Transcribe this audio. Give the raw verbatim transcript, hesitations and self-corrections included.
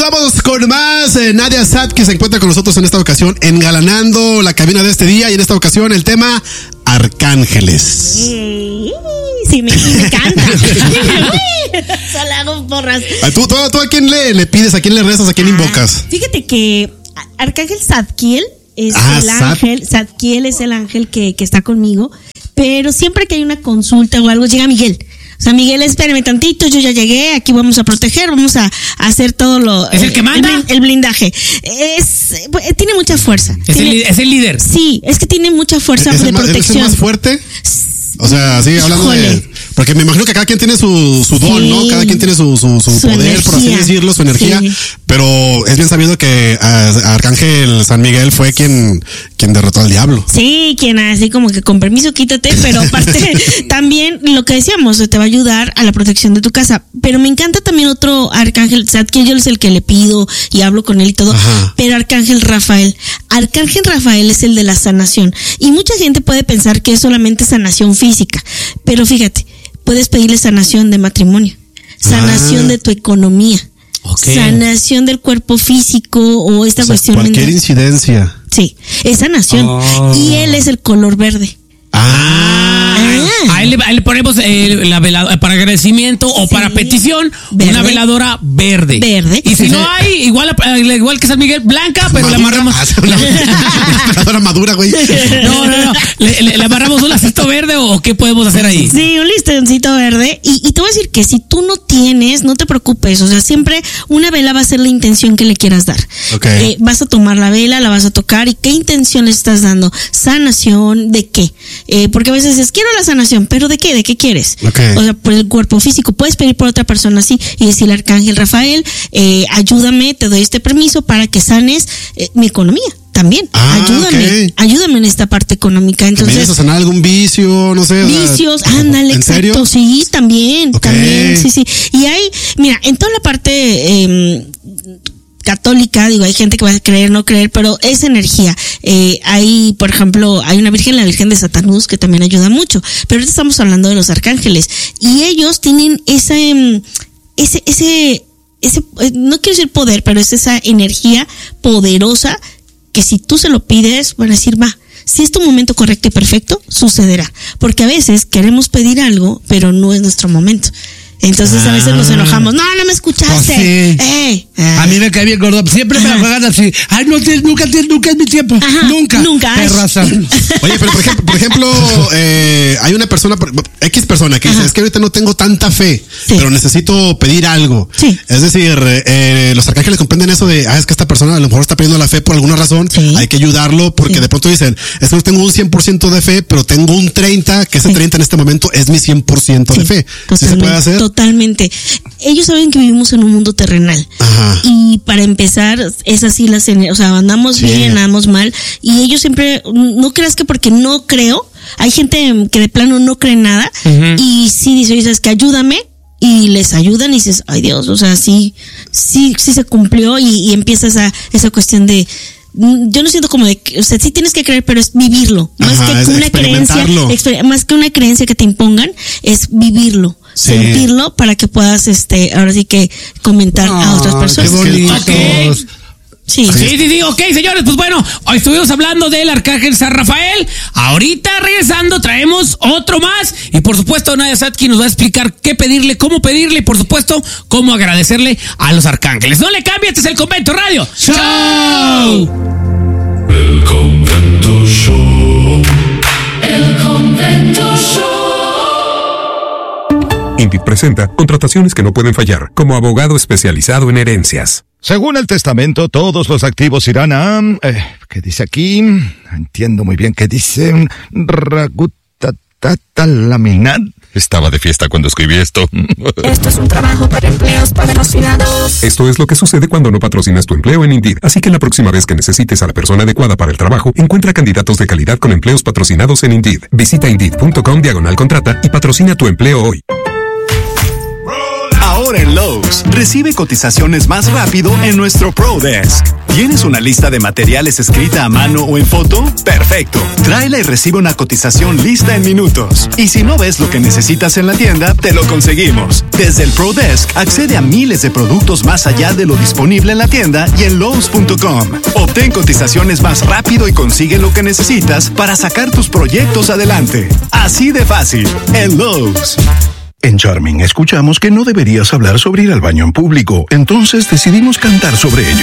Vamos con más. Eh, Nadia Sad, que se encuentra con nosotros en esta ocasión, engalanando la cabina de este día. Y en esta ocasión el tema arcángeles. Sí, sí me, me encanta. Solo hago porras. ¿Tú, tú, ¿Tú a quién le, le pides? ¿A quién le rezas? ¿A quién ah, invocas? Fíjate que Arcángel Zadkiel es ah, el ángel. Sad. Zadkiel es el ángel que, que está conmigo. Pero siempre que hay una consulta o algo, llega Miguel. O sea, Miguel, espérame tantito, yo ya llegué, aquí vamos a proteger, vamos a, a hacer todo lo... ¿Es el que manda? El, el blindaje. Es, tiene mucha fuerza. ¿Es, tiene, el, ¿Es el líder? Sí, es que tiene mucha fuerza ¿Es de el más, protección. ¿Es el más fuerte? O sea, sí, hablando Híjole. de... Porque me imagino que cada quien tiene su, su don, sí. ¿no? Cada quien tiene su, su, su, su poder, energía. Por así decirlo, su energía. Sí. Pero es bien sabido que uh, Arcángel San Miguel fue quien, quien derrotó al diablo. Sí, quien así como que con permiso quítate, pero aparte también lo que decíamos, te va a ayudar a la protección de tu casa. Pero me encanta también otro Arcángel, que yo es el que le pido y hablo con él y todo. Ajá. Pero Arcángel Rafael. Arcángel Rafael es el de la sanación. Y mucha gente puede pensar que es solamente sanación física. Pero fíjate, puedes pedirle sanación de matrimonio, sanación ah. de tu economía, okay. sanación del cuerpo físico o esta o sea, cuestión. Cualquier mental. Incidencia. Sí, es sanación. Oh. Y él es el color verde. Ah, ah. A, él, a él le ponemos eh, la veladora para agradecimiento o sí. para petición, verde. Una veladora verde. Verde. Y si sí. no hay, igual, igual que San Miguel, blanca, pero madura. Le amarramos. Una veladora madura, güey. No, no, no. Le, le, le amarramos un lacito verde o qué podemos hacer ahí. Sí, un listoncito verde. Y, y te voy a decir que si tú no tienes, no te preocupes. O sea, siempre una vela va a ser la intención que le quieras dar. Okay. Eh, vas a tomar la vela, la vas a tocar. ¿Y qué intención le estás dando? Sanación, ¿de qué? Eh, porque a veces dices, quiero la sanación, pero ¿de qué? ¿De qué quieres? Okay. O sea, por el cuerpo físico. Puedes pedir por otra persona así y decirle, Arcángel Rafael, eh, ayúdame, te doy este permiso para que sanes eh, mi economía. También, ah, ayúdame, okay. ayúdame en esta parte económica. Entonces, ¿me a sanar algún vicio? No sé. Vicios, o sea, ándale, ¿en exacto, serio? sí, también, Okay. también, sí, sí. Y hay, mira, en toda la parte eh, católica, digo, hay gente que va a creer, no creer, pero es energía. Eh, hay, por ejemplo, hay una virgen, la Virgen de Satanús, que también ayuda mucho. Pero ahorita estamos hablando de los arcángeles. Y ellos tienen esa, ese, ese, ese, no quiero decir poder, pero es esa energía poderosa que si tú se lo pides, van a decir, va, si es tu momento correcto y perfecto, sucederá. Porque a veces queremos pedir algo, pero no es nuestro momento. Entonces ah. a veces nos enojamos. No, no me escuchaste. Oh, sí. eh, eh. A mí me cae bien gordo. Siempre Ajá. me la juegan así. Ay, no, nunca, nunca es mi tiempo. Ajá. Nunca. Nunca. Perraza. Oye, pero por ejemplo, por ejemplo eh, hay una persona, X persona que Ajá. dice, es que ahorita no tengo tanta fe, sí. pero necesito pedir algo. Sí. Es decir, eh, los arcángeles comprenden eso de, ah, es que esta persona a lo mejor está pidiendo la fe por alguna razón. Sí. Hay que ayudarlo porque sí. de pronto dicen, es que no tengo un cien por ciento de fe, pero tengo un treinta, que ese sí. treinta en este momento es mi cien por ciento sí. de fe. ¿Sí se puede hacer? Totalmente. Ellos saben que vivimos en un mundo terrenal. Ajá. Y para empezar, es así las, o sea, andamos sí. bien, andamos mal. Y ellos siempre, no creas que porque no creo, hay gente que de plano no cree nada. Uh-huh. Y sí dice, dices que ayúdame. Y les ayudan y dices, ay Dios, o sea, sí, sí, sí se cumplió. Y, y empieza esa, esa cuestión de, yo no siento como de, o sea, sí tienes que creer, pero es vivirlo. Más Ajá, que es una creencia, exper- más que una creencia que te impongan, es vivirlo. Sí. Sentirlo para que puedas, este, ahora sí que comentar oh, a otras personas. Qué bonitos. Okay. Sí. sí, sí, sí, ok, señores, pues bueno, hoy estuvimos hablando del Arcángel San Rafael. Ahorita regresando traemos otro más y por supuesto Nadia Satki nos va a explicar qué pedirle, cómo pedirle y por supuesto cómo agradecerle a los arcángeles. No le cambie, este es el Convento Radio Show. El Convento Show. El Convento Show. INDIT presenta contrataciones que no pueden fallar, como abogado especializado en herencias. Según el testamento, todos los activos irán a... Eh, ¿Qué dice aquí? Entiendo muy bien qué dice. Ragutatatalaminat. Estaba de fiesta cuando escribí esto. Esto es un trabajo para empleos patrocinados. Esto es lo que sucede cuando no patrocinas tu empleo en Indeed. Así que la próxima vez que necesites a la persona adecuada para el trabajo, encuentra candidatos de calidad con empleos patrocinados en Indeed. Visita Indeed punto com diagonal contrata y patrocina tu empleo hoy. Ahora en Lowe's, recibe cotizaciones más rápido en nuestro Pro Desk. ¿Tienes una lista de materiales escrita a mano o en foto? Perfecto. Tráela y recibe una cotización lista en minutos. Y si no ves lo que necesitas en la tienda, te lo conseguimos. Desde el Pro Desk, accede a miles de productos más allá de lo disponible en la tienda y en Lowe's punto com. Obtén cotizaciones más rápido y consigue lo que necesitas para sacar tus proyectos adelante. Así de fácil, en Lowe's. En Charming escuchamos que no deberías hablar sobre ir al baño en público, entonces decidimos cantar sobre ello.